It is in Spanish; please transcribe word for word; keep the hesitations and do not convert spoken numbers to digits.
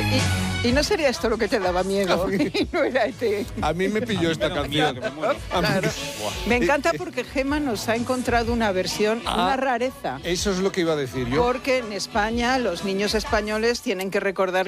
Y, y, y no sería esto lo que te daba miedo. No era E T. A mí me pilló esta canción. Me, claro. Me encanta porque Gemma nos ha encontrado una versión, ah, una rareza. Eso es lo que iba a decir yo. Porque en España los niños españoles tienen que recordar